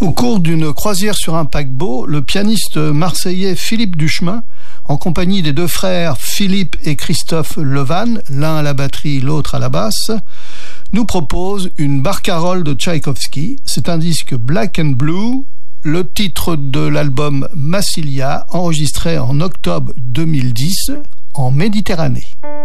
Au cours d'une croisière sur un paquebot, le pianiste marseillais Philippe Duchemin, en compagnie des deux frères Philippe et Christophe Levan, l'un à la batterie, l'autre à la basse, nous propose une barcarolle de Tchaïkovski. C'est un disque Black and Blue, le titre de l'album Massilia, enregistré en octobre 2010 en Méditerranée.